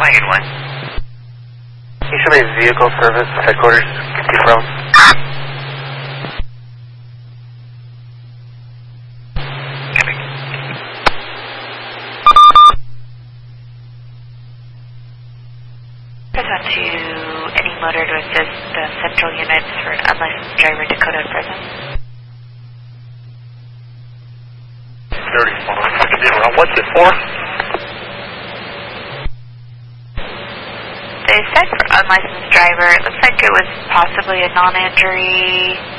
Wagon 1. Can you show me vehicle service headquarters? Confirm. Press on to any motor to assist the central units for an unlicensed driver to code out present. 34. What's it for? They said for unlicensed driver, it looks like it was possibly a non-injury